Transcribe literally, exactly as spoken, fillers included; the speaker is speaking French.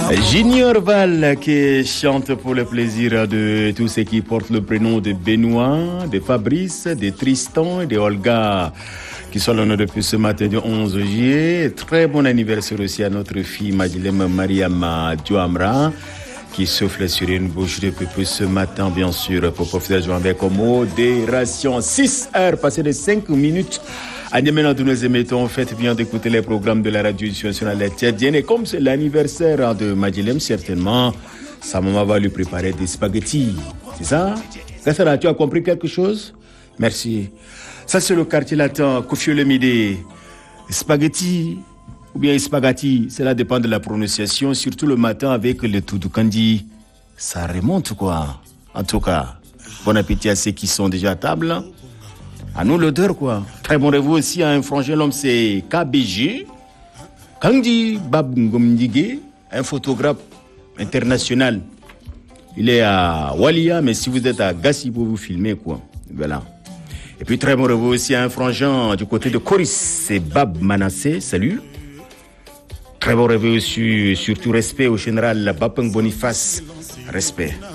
Junior Val qui chante pour le plaisir de tous ceux qui portent le prénom de Benoît, de Fabrice, de Tristan et de Olga qui sont là depuis ce matin du onze juillet. Très bon anniversaire aussi à notre fille Madeleine Mariama Djouamra qui souffle sur une bouche depuis ce matin, bien sûr, pour profiter de jouer avec modération. six heures passées de cinq minutes. À Niamey, nous nous émettons, faites bien d'écouter les programmes de la radio nationale tchadienne. Et comme c'est l'anniversaire de Madjelem, certainement, sa maman va lui préparer des spaghettis. C'est ça? Gassara, tu as compris quelque chose? Merci. Ça, c'est le quartier latin, Kofiole-Mide. Spaghetti ou bien spaghetti, cela dépend de la prononciation, surtout le matin avec le Toudoukandi. Ça remonte, quoi. En tout cas, bon appétit à ceux qui sont déjà à table. À nous l'odeur, quoi. Très bon réveil aussi à un frangin, l'homme c'est K B G. Kandi Bab Ngomndige, un photographe international. Il est à Walia, mais si vous êtes à Gassi, vous vous filmez, quoi. Voilà. Et puis très bon réveil aussi à un frangin du côté de Coris, c'est Bab Manassé, salut. Très bon réveil aussi, surtout respect au général Bapeng Boniface, respect.